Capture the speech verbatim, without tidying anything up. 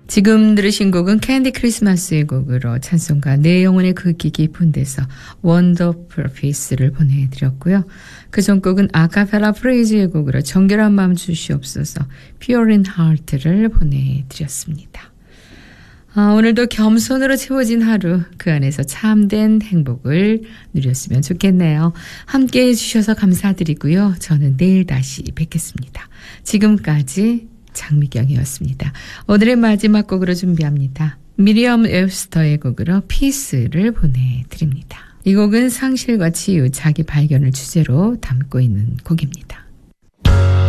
지금 들으신 곡은 캔디 크리스마스의 곡으로 찬송가 내 영혼의 극히 깊은 데서 원더풀 피스를 보내드렸고요. 그 전곡은 아카펠라 프레이즈의 곡으로 정결한 마음 주시옵소서 Pure in Heart를 보내드렸습니다. 아, 오늘도 겸손으로 채워진 하루, 그 안에서 참된 행복을 누렸으면 좋겠네요. 함께해 주셔서 감사드리고요. 저는 내일 다시 뵙겠습니다. 지금까지 장미경이었습니다. 오늘의 마지막 곡으로 준비합니다. 미리엄 웹스터의 곡으로 피스를 보내드립니다. 이 곡은 상실과 치유, 자기 발견을 주제로 담고 있는 곡입니다.